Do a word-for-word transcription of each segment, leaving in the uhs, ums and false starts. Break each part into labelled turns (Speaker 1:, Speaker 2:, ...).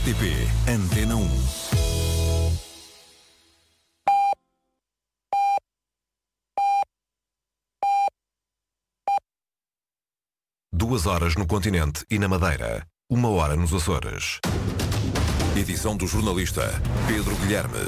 Speaker 1: R T P Antena um. Duas horas no continente e na Madeira. Uma hora nos Açores. Edição do jornalista Pedro Guilherme.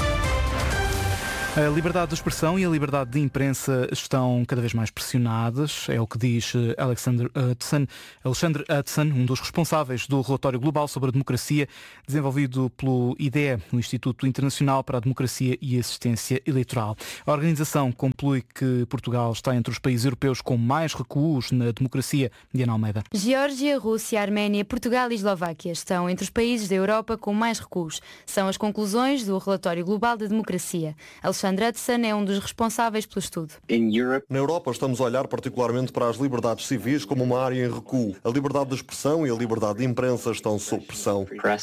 Speaker 2: A liberdade de expressão e a liberdade de imprensa estão cada vez mais pressionadas, é o que diz Alexander Hudson, Alexandre Hudson, um dos responsáveis do relatório global sobre a democracia, desenvolvido pelo I D E, o Instituto Internacional para a Democracia e Assistência Eleitoral. A organização conclui que Portugal está entre os países europeus com mais recuos na democracia. Diana Almeida.
Speaker 3: Geórgia, Rússia, Arménia, Portugal e Eslováquia estão entre os países da Europa com mais recuos. São as conclusões do relatório global da democracia. Alexandre Hudson é um dos responsáveis pelo estudo.
Speaker 4: Na Europa estamos a olhar particularmente para as liberdades civis como uma área em recuo. A liberdade de expressão e a liberdade de imprensa estão sob pressão.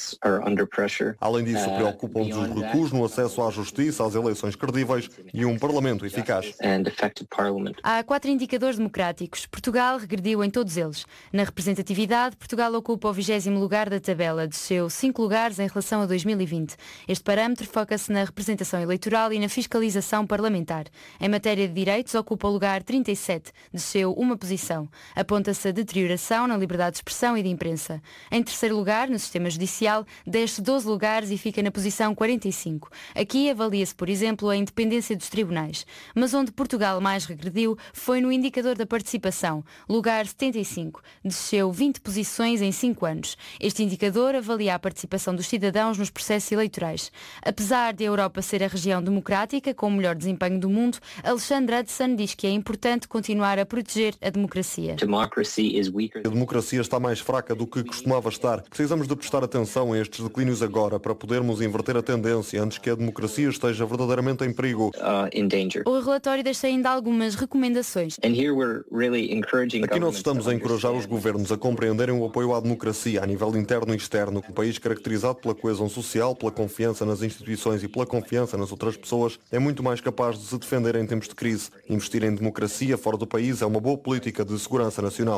Speaker 4: Além disso, preocupam-nos os recuos no acesso à justiça, às eleições credíveis e um parlamento eficaz.
Speaker 3: Há quatro indicadores democráticos. Portugal regrediu em todos eles. Na representatividade, Portugal ocupa o vigésimo lugar da tabela, desceu cinco lugares em relação a dois mil e vinte. Este parâmetro foca-se na representação eleitoral e na fiscalização parlamentar. Em matéria de direitos, ocupa o lugar trinta e sete, desceu uma posição. Aponta-se a deterioração na liberdade de expressão e de imprensa. Em terceiro lugar, no sistema judicial, desce doze lugares e fica na posição quarenta e cinco. Aqui avalia-se, por exemplo, a independência dos tribunais. Mas onde Portugal mais regrediu foi no indicador da participação, lugar setenta e cinco, desceu vinte posições em cinco anos. Este indicador avalia a participação dos cidadãos nos processos eleitorais. Apesar de a Europa ser a região democrática com o melhor desempenho do mundo, Alexandre Hudson diz que é importante continuar a proteger a democracia.
Speaker 4: A democracia está mais fraca do que costumava estar. Precisamos de prestar atenção a estes declínios agora para podermos inverter a tendência antes que a democracia esteja verdadeiramente em perigo.
Speaker 3: O relatório deixa ainda algumas recomendações.
Speaker 4: Aqui nós estamos a encorajar os governos a compreenderem o apoio à democracia a nível interno e externo. Um país caracterizado pela coesão social, pela confiança nas instituições e pela confiança nas outras pessoas é muito mais capaz de se defender em tempos de crise. Investir em democracia fora do país é uma boa política de segurança nacional.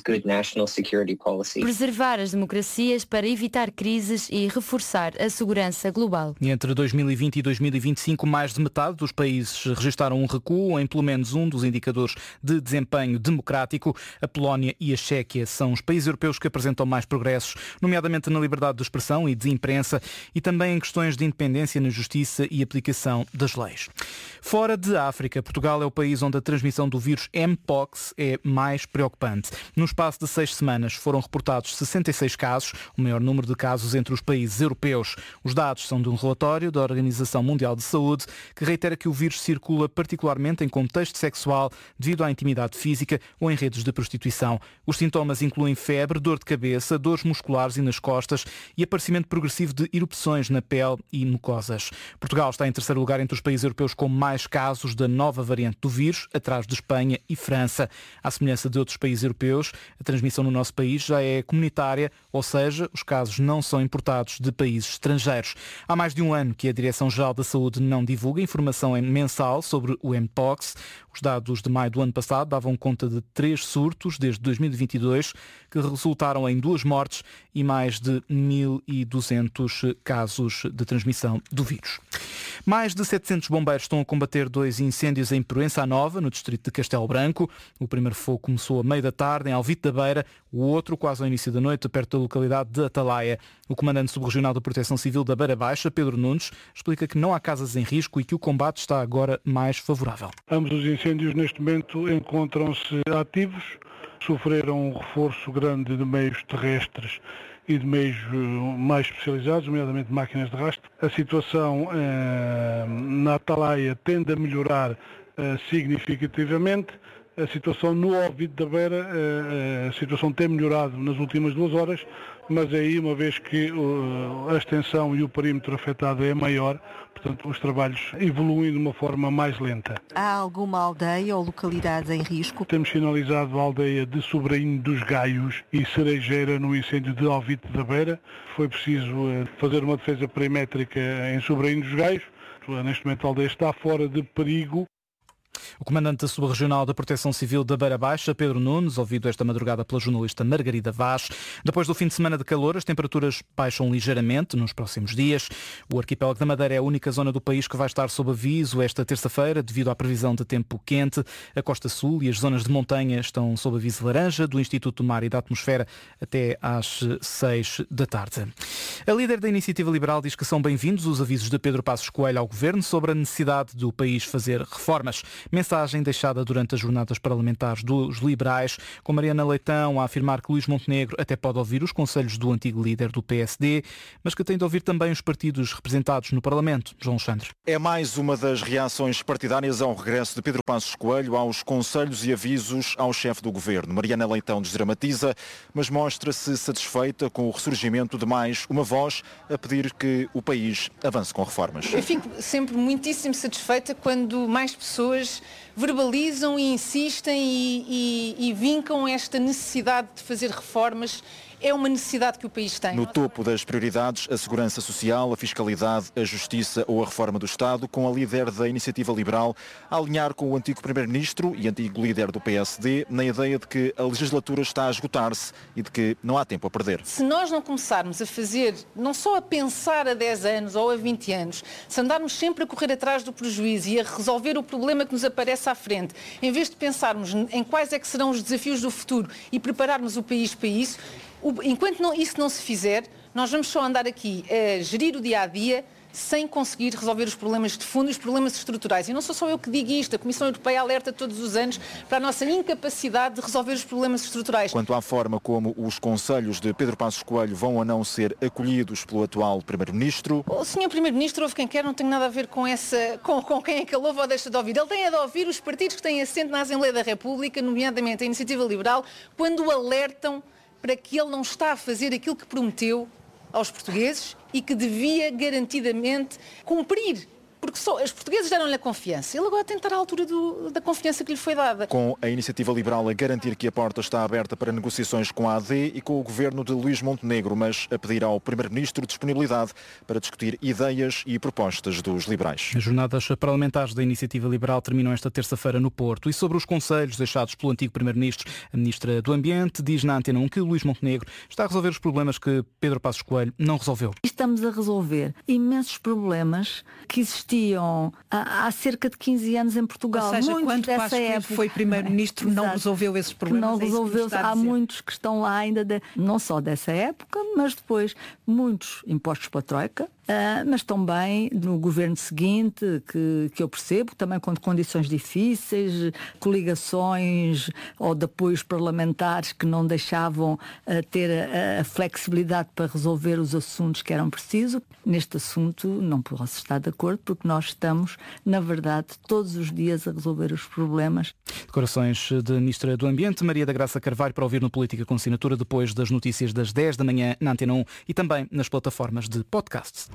Speaker 3: Preservar as democracias para evitar crises e reforçar a segurança global.
Speaker 2: E entre dois mil e vinte e dois mil e vinte e cinco, mais de metade dos países registaram um recuo em pelo menos um dos indicadores de desempenho democrático. A Polónia e a Chequia são os países europeus que apresentam mais progressos, nomeadamente na liberdade de expressão e de imprensa e também em questões de independência na justiça e aplicação das leis. Fora de África, Portugal é o país onde a transmissão do vírus M-Pox é mais preocupante. No espaço de seis semanas foram reportados sessenta e seis casos, o maior número de casos entre os países europeus. Os dados são de um relatório da Organização Mundial de Saúde que reitera que o vírus circula particularmente em contexto sexual devido à intimidade física ou em redes de prostituição. Os sintomas incluem febre, dor de cabeça, dores musculares e nas costas e aparecimento progressivo de erupções na pele e mucosas. Portugal está em terceiro lugar entre os países europeus com mais casos da nova variante do vírus, atrás de Espanha e França. À semelhança de outros países europeus, a transmissão no nosso país já é comunitária, ou seja, os casos não são importados de países estrangeiros. Há mais de um ano que a Direção-Geral da Saúde não divulga informação mensal sobre o M-Pox. Os dados de maio do ano passado davam conta de três surtos desde dois mil e vinte e dois, que resultaram em duas mortes e mais de mil e duzentos casos de transmissão do vírus. Mais de setecentos bombeiros estão a combater dois incêndios em Proença Nova, no distrito de Castelo Branco. O primeiro fogo começou a meio da tarde em Alvite da Beira, o outro quase ao início da noite, perto da localidade de Atalaia. O comandante subregional da Proteção Civil da Beira Baixa, Pedro Nunes, explica que não há casas em risco e que o combate está agora mais favorável.
Speaker 5: Ambos os incêndios neste momento encontram-se ativos, sofreram um reforço grande de meios terrestres e de meios mais especializados, nomeadamente máquinas de rastro. A situação eh, na Atalaia tende a melhorar eh, significativamente. A situação no Alvite da Beira, a situação tem melhorado nas últimas duas horas, mas aí, uma vez que a extensão e o perímetro afetado é maior, portanto, os trabalhos evoluem de uma forma mais lenta.
Speaker 6: Há alguma aldeia ou localidade em risco?
Speaker 5: Temos sinalizado a aldeia de Sobrainho dos Gaios e Cerejeira no incêndio de Alvite da Beira. Foi preciso fazer uma defesa perimétrica em Sobrainho dos Gaios. Neste momento a aldeia está fora de perigo.
Speaker 2: O comandante da Subrregional da Proteção Civil da Beira Baixa, Pedro Nunes, ouvido esta madrugada pela jornalista Margarida Vaz. Depois do fim de semana de calor, as temperaturas baixam ligeiramente nos próximos dias. O arquipélago da Madeira é a única zona do país que vai estar sob aviso esta terça-feira, devido à previsão de tempo quente. A Costa Sul e as zonas de montanha estão sob aviso laranja do Instituto do Mar e da Atmosfera até às seis da tarde. A líder da Iniciativa Liberal diz que são bem-vindos os avisos de Pedro Passos Coelho ao Governo sobre a necessidade do país fazer reformas. Mensagem deixada durante as jornadas parlamentares dos liberais, com Mariana Leitão a afirmar que Luís Montenegro até pode ouvir os conselhos do antigo líder do P S D, mas que tem de ouvir também os partidos representados no Parlamento. João Alexandre.
Speaker 7: É mais uma das reações partidárias ao regresso de Pedro Passos Coelho aos conselhos e avisos ao chefe do Governo. Mariana Leitão desdramatiza, mas mostra-se satisfeita com o ressurgimento de mais uma voz a pedir que o país avance com reformas.
Speaker 8: Eu fico sempre muitíssimo satisfeita quando mais pessoas verbalizam e insistem e, e, e vincam esta necessidade de fazer reformas. É uma necessidade que o país tem.
Speaker 7: No topo das prioridades, a segurança social, a fiscalidade, a justiça ou a reforma do Estado, com a líder da Iniciativa Liberal a alinhar com o antigo Primeiro-Ministro e antigo líder do P S D na ideia de que a legislatura está a esgotar-se e de que não há tempo a perder.
Speaker 8: Se nós não começarmos a fazer, não só a pensar a dez anos ou a vinte anos, se andarmos sempre a correr atrás do prejuízo e a resolver o problema que nos aparece à frente, em vez de pensarmos em quais é que serão os desafios do futuro e prepararmos o país para isso, enquanto não, isso não se fizer, nós vamos só andar aqui a gerir o dia-a-dia sem conseguir resolver os problemas de fundo e os problemas estruturais. E não sou só eu que digo isto, a Comissão Europeia alerta todos os anos para a nossa incapacidade de resolver os problemas estruturais.
Speaker 7: Quanto à forma como os conselhos de Pedro Passos Coelho vão ou não ser acolhidos pelo atual Primeiro-Ministro...
Speaker 8: O senhor Primeiro-Ministro ouve quem quer, não tem nada a ver com, essa, com, com quem é que ele ouve ou deixa de ouvir. Ele tem a de ouvir os partidos que têm assento na Assembleia da República, nomeadamente a Iniciativa Liberal, quando alertam para que ele não está a fazer aquilo que prometeu aos portugueses e que devia garantidamente cumprir. Porque só, os portugueses deram-lhe a confiança. Ele agora tem de estar à altura do, da confiança que lhe foi dada.
Speaker 7: Com a Iniciativa Liberal a garantir que a porta está aberta para negociações com a A D e com o governo de Luís Montenegro, mas a pedir ao Primeiro-Ministro disponibilidade para discutir ideias e propostas dos liberais.
Speaker 2: As jornadas parlamentares da Iniciativa Liberal terminam esta terça-feira no Porto. E sobre os conselhos deixados pelo antigo Primeiro-Ministro, a Ministra do Ambiente diz na Antena um que Luís Montenegro está a resolver os problemas que Pedro Passos Coelho não resolveu.
Speaker 9: Estamos a resolver imensos problemas que existiam há, há cerca de quinze anos em Portugal.
Speaker 10: Ou seja,
Speaker 9: muitos
Speaker 10: quando
Speaker 9: dessa
Speaker 10: Passos
Speaker 9: época
Speaker 10: foi Primeiro-Ministro, não resolveu esses problemas.
Speaker 9: Não resolveu. Há muitos que estão lá ainda, de, não só dessa época, mas depois muitos impostos para a Troika, uh, mas também no governo seguinte, que, que eu percebo, também com condições difíceis, coligações ou de apoios parlamentares que não deixavam uh, ter a, a flexibilidade para resolver os assuntos que eram precisos. Neste assunto não posso estar de acordo, porque nós estamos, na verdade, todos os dias a resolver os problemas.
Speaker 2: Declarações da Ministra do Ambiente, Maria da Graça Carvalho, para ouvir no Política com Assinatura depois das notícias das dez da manhã na Antena um e também nas plataformas de podcasts.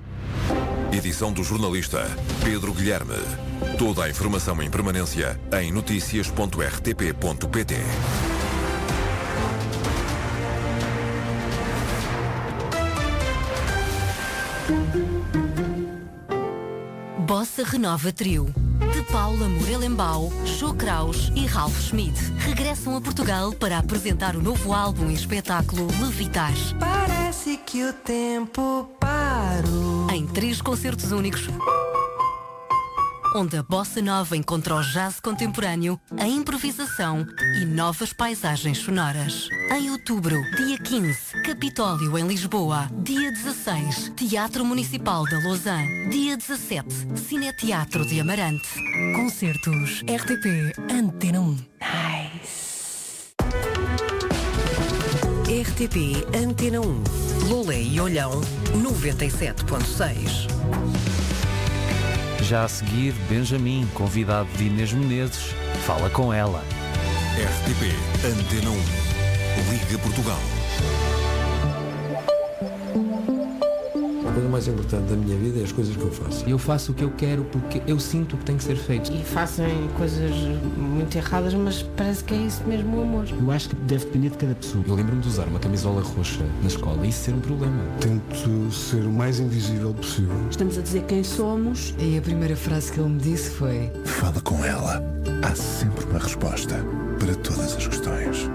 Speaker 1: Edição do jornalista Pedro Guilherme. Toda a informação em permanência em notícias ponto r t p ponto p t.
Speaker 11: Bossa Renova Trio, de Paula Morelembau, Jô Kraus e Ralph Schmidt, regressam a Portugal para apresentar o novo álbum e espetáculo Levitar.
Speaker 12: Parece que o tempo parou.
Speaker 11: Em três concertos únicos, onde a bossa nova encontra o jazz contemporâneo, a improvisação e novas paisagens sonoras. Em outubro, dia quinze, Capitólio em Lisboa. Dia dezasseis, Teatro Municipal da Lausanne. Dia dezassete, Cineteatro de Amarante. Concertos R T P Antena um.
Speaker 12: Nice.
Speaker 11: R T P Antena um. Lolé e Olhão, noventa e sete ponto seis.
Speaker 13: Já a seguir, Benjamin, convidado de Inês Menezes, fala com ela.
Speaker 1: R T P Antena um. Liga Portugal.
Speaker 14: A coisa mais importante da minha vida é as coisas que eu faço.
Speaker 15: Eu faço o que eu quero porque eu sinto que tem que ser feito.
Speaker 16: E fazem coisas muito erradas, mas parece que é isso mesmo o amor.
Speaker 15: Eu acho que deve depender de cada pessoa. Eu lembro-me de usar uma camisola roxa na escola e isso ser um problema.
Speaker 17: Tento ser o mais invisível possível.
Speaker 18: Estamos a dizer quem somos.
Speaker 19: E a primeira frase que ele me disse foi:
Speaker 20: fala com ela. Há sempre uma resposta para todas as questões.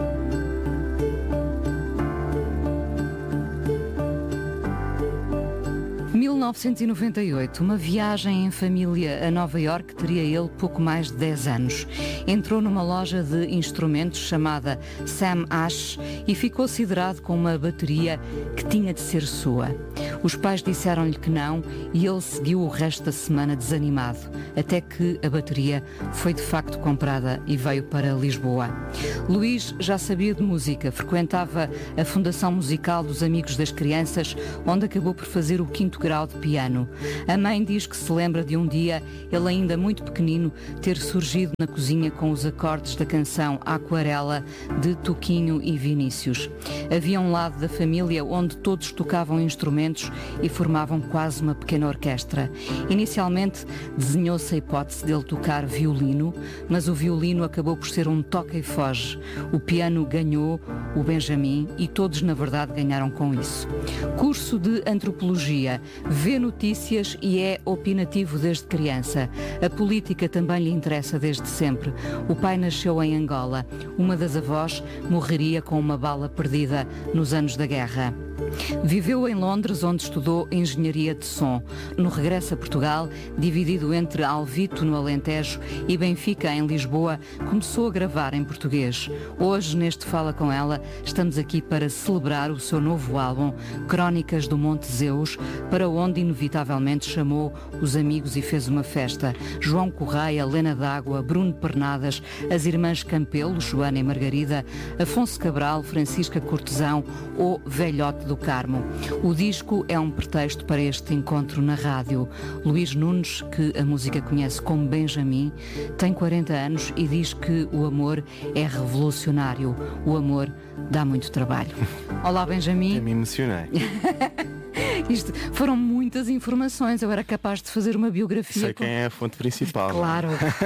Speaker 3: mil novecentos e noventa e oito, uma viagem em família a Nova Iorque, teria ele pouco mais de dez anos. Entrou numa loja de instrumentos chamada Sam Ash e ficou siderado com uma bateria que tinha de ser sua. Os pais disseram-lhe que não e ele seguiu o resto da semana desanimado, até que a bateria foi de facto comprada e veio para Lisboa. Luís já sabia de música, frequentava a Fundação Musical dos Amigos das Crianças, onde acabou por fazer o quinto grau de piano. A mãe diz que se lembra de um dia, ele ainda muito pequenino, ter surgido na cozinha com os acordes da canção Aquarela de Toquinho e Vinícius. Havia um lado da família onde todos tocavam instrumentos e formavam quase uma pequena orquestra. Inicialmente desenhou-se a hipótese dele tocar violino, mas o violino acabou por ser um toca e foge. O piano ganhou o Benjamin e todos na verdade ganharam com isso. Curso de Antropologia, vê notícias e é opinativo desde criança. A política também lhe interessa desde sempre. O pai nasceu em Angola. Uma das avós morreria com uma bala perdida nos anos da guerra. Viveu em Londres, onde estudou Engenharia de Som. No regresso a Portugal, dividido entre Alvito, no Alentejo, e Benfica, em Lisboa, começou a gravar em português. Hoje, neste Fala Com Ela, estamos aqui para celebrar o seu novo álbum, Crónicas do Monte Zeus, para onde inevitavelmente chamou os amigos e fez uma festa. João Correia, Lena D'Água, Bruno Pernadas, as irmãs Campelo, Joana e Margarida, Afonso Cabral, Francisca Cortesão ou Velhote do Carmo. O disco é um pretexto para este encontro na rádio. Luís Nunes, que a música conhece como Benjamin, tem quarenta anos e diz que o amor é revolucionário. O amor dá muito trabalho. Olá, Benjamin.
Speaker 21: Eu me emocionei.
Speaker 3: Isto foram muitas informações. Eu era capaz de fazer uma biografia.
Speaker 21: Sei com... quem é a fonte principal.
Speaker 3: Claro.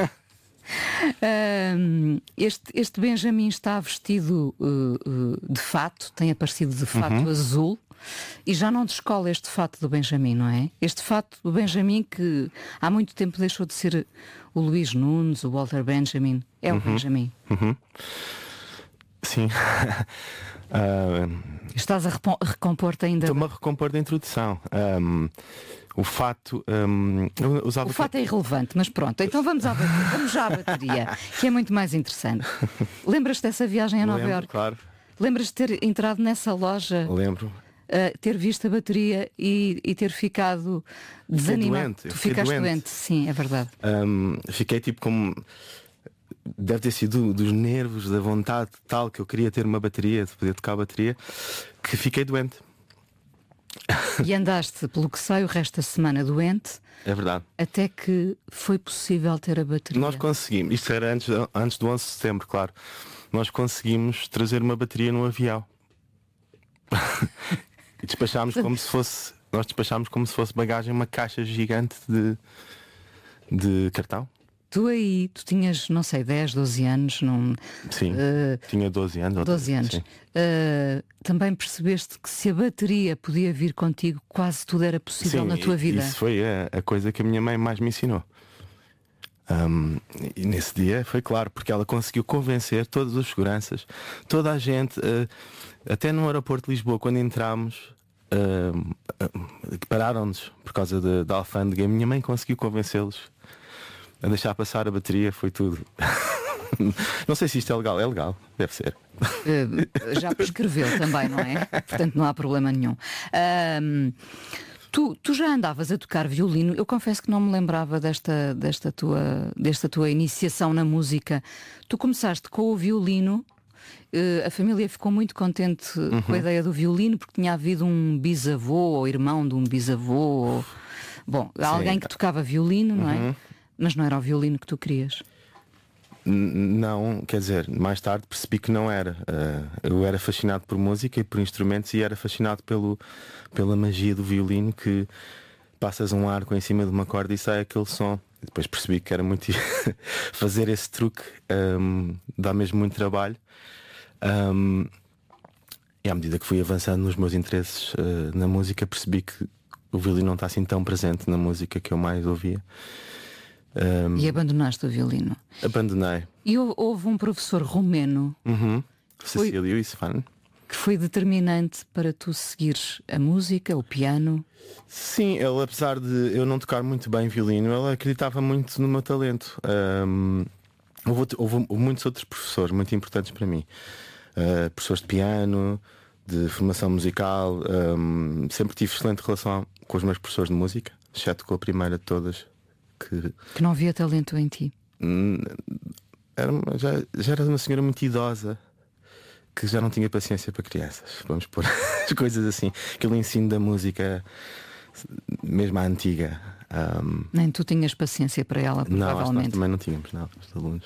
Speaker 3: Um, este, este Benjamin está vestido uh, uh, de fato, tem aparecido de fato uhum. azul, e já não descola este fato do Benjamin, não é? Este fato do Benjamin que há muito tempo deixou de ser o Luís Nunes, o Walter Benjamin. É o uhum. Benjamin.
Speaker 21: Uhum. Sim. uh...
Speaker 3: Estás a recompor-te ainda?
Speaker 21: Estou-me a recompor da introdução. Um... O fato, um, usava
Speaker 3: o fato é irrelevante, mas pronto, então vamos, à bateria, vamos já à bateria, que é muito mais interessante. Lembras-te dessa viagem a Nova Iorque?
Speaker 21: Claro.
Speaker 3: Lembras-te de ter entrado nessa loja?
Speaker 21: Lembro.
Speaker 3: Uh, ter visto a bateria e, e ter ficado desanimado?
Speaker 21: Doente.
Speaker 3: Tu ficaste doente. doente, sim, é verdade.
Speaker 21: Um, fiquei tipo como... Deve ter sido dos nervos, da vontade tal que eu queria ter uma bateria, de poder tocar a bateria, que fiquei doente.
Speaker 3: E andaste, pelo que sei, o resto da semana doente.
Speaker 21: É verdade.
Speaker 3: Até que foi possível ter a bateria.
Speaker 21: Nós conseguimos, isto era antes, antes do onze de setembro, claro. Nós conseguimos trazer uma bateria no avião. E despachámos como se fosse. Nós despachámos como se fosse bagagem uma caixa gigante de, de cartão.
Speaker 3: Tu aí, tu tinhas, não sei, dez, doze anos, não...
Speaker 21: Sim, uh, tinha doze anos.
Speaker 3: doze anos. Uh, também percebeste que se a bateria podia vir contigo, quase tudo era possível
Speaker 21: sim,
Speaker 3: na tua vida.
Speaker 21: Isso foi a, a coisa que a minha mãe mais me ensinou. Um, e nesse dia foi claro, porque ela conseguiu convencer todas as seguranças, toda a gente, uh, até no aeroporto de Lisboa, quando entramos, uh, uh, pararam-nos por causa da, da alfândega. A minha mãe conseguiu convencê-los a deixar passar a bateria, foi tudo. Não sei se isto é legal. É legal, deve ser.
Speaker 3: Uh, já prescreveu também, não é? Portanto não há problema nenhum. Um, tu, tu já andavas a tocar violino. Eu confesso que não me lembrava desta, desta, tua, desta tua iniciação na música. Tu começaste com o violino. Uh, a família ficou muito contente uhum. com a ideia do violino, porque tinha havido um bisavô ou irmão de um bisavô ou... Bom, alguém que tocava violino, não é? Uhum. Mas não era o violino que tu querias?
Speaker 21: Não, quer dizer, mais tarde percebi que não era. Uh, eu era fascinado por música e por instrumentos e era fascinado pelo, pela magia do violino, que passas um arco em cima de uma corda e sai aquele som. E depois percebi que era muito fazer esse truque, um, dá mesmo muito trabalho. Um, e à medida que fui avançando nos meus interesses uh, na música, percebi que o violino não está assim tão presente na música que eu mais ouvia. Um,
Speaker 4: e abandonaste o violino?
Speaker 21: Abandonei.
Speaker 4: E houve um professor romeno,
Speaker 21: uhum.
Speaker 4: foi,
Speaker 21: Cecílio Isfan,
Speaker 4: que foi determinante para tu seguires a música, o piano?
Speaker 21: Sim, ele, apesar de eu não tocar muito bem violino, ele acreditava muito no meu talento. Um, houve, houve muitos outros professores muito importantes para mim, uh, professores de piano, de formação musical. Um, sempre tive excelente relação com os meus professores de música, exceto com a primeira de todas. Que,
Speaker 4: que não havia talento em ti?
Speaker 21: Era uma, já, já era uma senhora muito idosa, que já não tinha paciência para crianças. Vamos pôr as coisas assim. Aquele ensino da música, mesmo a antiga. Um...
Speaker 4: Nem tu tinhas paciência para ela, provavelmente.
Speaker 21: Não, nós também não tínhamos, não, os alunos.